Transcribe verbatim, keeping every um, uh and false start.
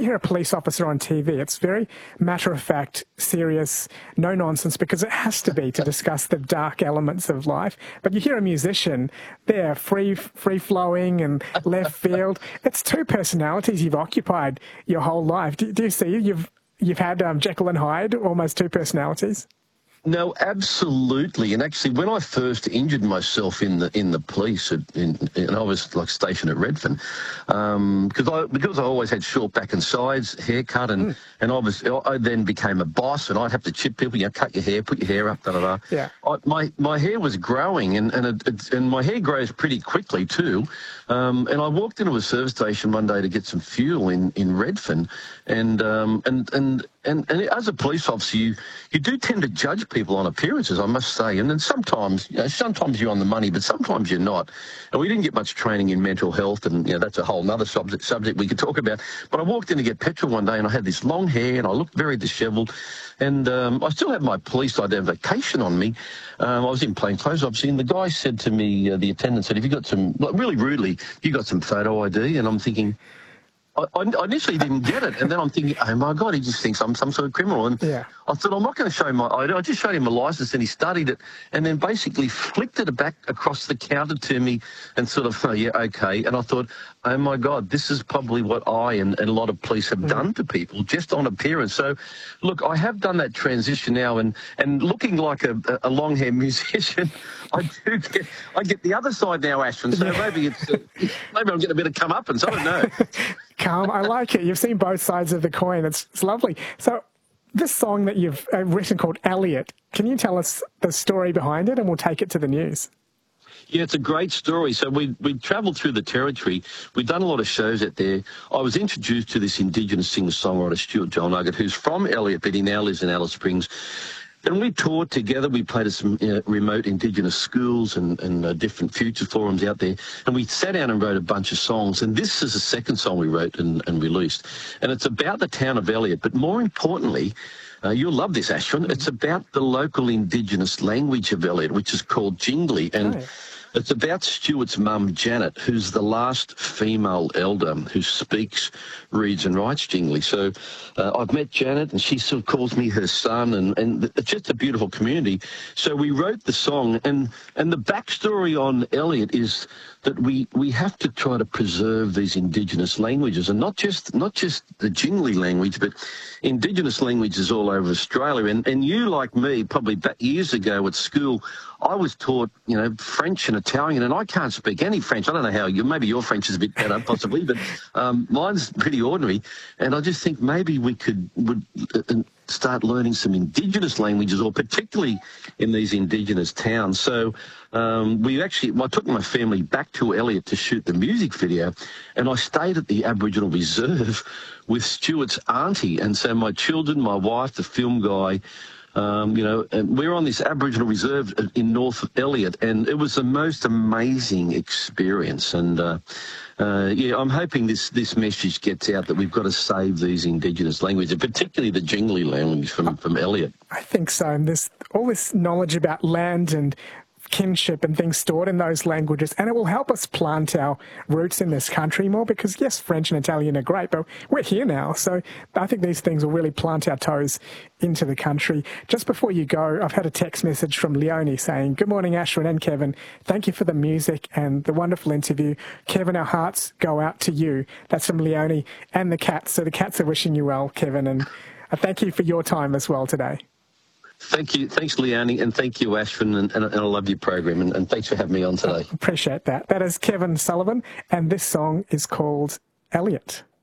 hear a police officer on T V, it's very matter-of-fact, serious, no-nonsense, because it has to be to discuss the dark elements of life. But you hear a musician, they're free, free-flowing and left field. It's two personalities you've occupied your whole life. Do, do you see you've you've had um, Jekyll and Hyde, almost two personalities? No, absolutely. And actually, when I first injured myself in the in the police, at, in, and I was like stationed at Redfern, um, because I because I always had short back and sides, haircut, and mm. and I was I then became a boss, and I'd have to chip people, you know, cut your hair, put your hair up, da da da. Yeah. I, my my hair was growing, and and it, it, and my hair grows pretty quickly too. Um, and I walked into a service station one day to get some fuel in in Redfern, and um, and and. And, and as a police officer, you, you do tend to judge people on appearances, I must say. And then sometimes, you know, sometimes you're on the money, but sometimes you're not. And we didn't get much training in mental health, and you know, that's a whole other subject, subject we could talk about. But I walked in to get petrol one day, and I had this long hair, and I looked very dishevelled. And um, I still had my police identification on me. Um, I was in plain clothes, obviously, and the guy said to me, uh, the attendant said, "Have you got some," like, really rudely, "you got some photo I D?" And I'm thinking, I, I initially didn't get it, and then I'm thinking, oh my God, he just thinks I'm some sort of criminal. And yeah. I thought, I'm not going to show him my I D. I just showed him my license, and he studied it, and then basically flicked it back across the counter to me and sort of, oh, yeah, okay. And I thought, oh my God, this is probably what I and, and a lot of police have mm. done to people just on appearance. So, look, I have done that transition now, and, and looking like a, a long-hair musician, I do get I get the other side now, Ashton. So yeah. maybe it's uh, maybe I'm getting a bit of comeuppance. I don't know. Calm, I like it. You've seen both sides of the coin. It's, it's lovely. So this song that you've uh, written called Elliot, can you tell us the story behind it, and we'll take it to the news? Yeah, it's a great story. So we we travelled through the territory. We've done a lot of shows out there. I was introduced to this Indigenous singer-songwriter, Stuart Joel Nugget, who's from Elliot, but he now lives in Alice Springs. And we toured together. We played at some uh, remote Indigenous schools and, and uh, different future forums out there. And we sat down and wrote a bunch of songs. And this is the second song we wrote and, and released. And it's about the town of Elliot. But more importantly, uh, you'll love this, Ashwin, it's about the local Indigenous language of Elliot, which is called Jingli. And oh. It's about Stuart's mum, Janet, who's the last female elder who speaks, reads and writes Jingli. So uh, I've met Janet, and she sort of calls me her son, and, and it's just a beautiful community. So we wrote the song, and, and the backstory on Elliot is that we, we have to try to preserve these Indigenous languages, and not just not just the Jingli language, but Indigenous languages all over Australia. And, and you, like me, probably back years ago at school, I was taught, you know, French and Italian, and I can't speak any French. I don't know how you, maybe your French is a bit better, possibly, but um, mine's pretty ordinary. And I just think maybe we could would uh, start learning some Indigenous languages, or particularly in these Indigenous towns. So um, we actually, I took my family back to Elliot to shoot the music video, and I stayed at the Aboriginal Reserve with Stuart's auntie. And so my children, my wife, the film guy, Um, you know, and we're on this Aboriginal reserve in North Elliot, and it was the most amazing experience. And uh, uh, yeah, I'm hoping this this message gets out that we've got to save these Indigenous languages, particularly the Jingli language from from Elliot. I think so. And there's all this knowledge about land and kinship and things stored in those languages, and it will help us plant our roots in this country more, because yes, French and Italian are great, but we're here now, so I think these things will really plant our toes into the country. Just before you go, I've had a text message from Leonie saying, "Good morning, Ashwin and Kevin. Thank you for the music and the wonderful interview. Kevin, our hearts go out to you." That's from Leonie and the cats. So the cats are wishing you well, Kevin, and I thank you for your time as well today. Thank you. Thanks, Leonie, and thank you, Ashwin, and, and, and I love your program, and, and thanks for having me on today. I appreciate that. That is Kevin Sullivan, and this song is called Elliot.